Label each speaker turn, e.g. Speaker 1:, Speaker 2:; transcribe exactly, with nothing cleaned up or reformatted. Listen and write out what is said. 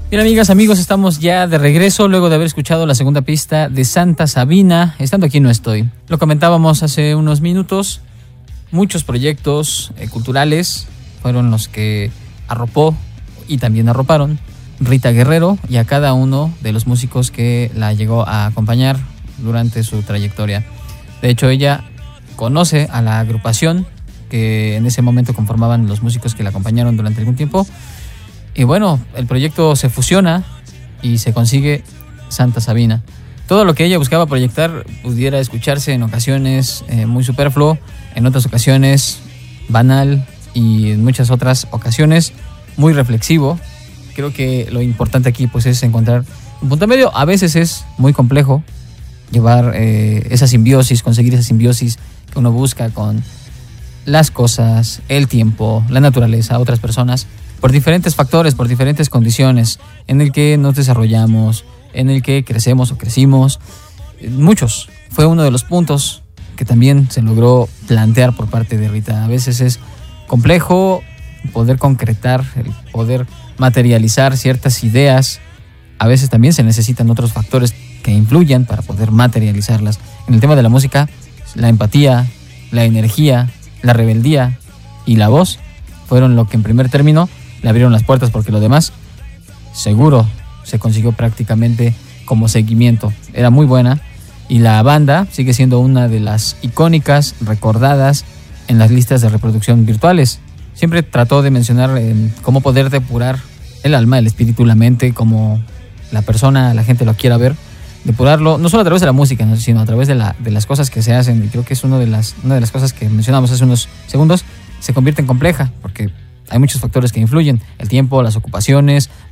Speaker 1: Bien, amigas, amigos, estamos ya de regreso luego de haber escuchado la segunda pista de Santa Sabina. Estando aquí no estoy. Lo comentábamos hace unos minutos. Muchos proyectos eh, culturales fueron los que arropó y también arroparon Rita Guerrero y a cada uno de los músicos que la llegó a acompañar durante su trayectoria. De hecho, ella conoce a la agrupación que en ese momento conformaban los músicos que la acompañaron durante algún tiempo. Y bueno, el proyecto se fusiona y se consigue Santa Sabina. Todo lo que ella buscaba proyectar pudiera escucharse en ocasiones eh, muy superfluo, en otras ocasiones banal y en muchas otras ocasiones muy reflexivo. Creo que lo importante aquí pues es encontrar un punto medio. A veces es muy complejo llevar eh, esa simbiosis, conseguir esa simbiosis que uno busca con las cosas, el tiempo, la naturaleza, otras personas, por diferentes factores, por diferentes condiciones en el que nos desarrollamos, en el que crecemos o crecimos. Muchos. Fue uno de los puntos que también se logró plantear por parte de Rita. A veces es complejo poder concretar, el poder materializar ciertas ideas. A veces también se necesitan otros factores que influyan para poder materializarlas. En el tema de la música, la empatía, la energía, la rebeldía y la voz fueron lo que en primer término le abrieron las puertas, porque lo demás seguro se consiguió prácticamente como seguimiento. Era muy buena y la banda sigue siendo una de las icónicas recordadas en las listas de reproducción virtuales. Siempre trató de mencionar eh, cómo poder depurar el alma, el espíritu, la mente, como la persona, la gente lo quiera ver, depurarlo, no solo a través de la música, sino a través de, la, de las cosas que se hacen. Y creo que es uno de las, una de las cosas que mencionamos hace unos segundos, se convierte en compleja, porque hay muchos factores que influyen: el tiempo, las ocupaciones,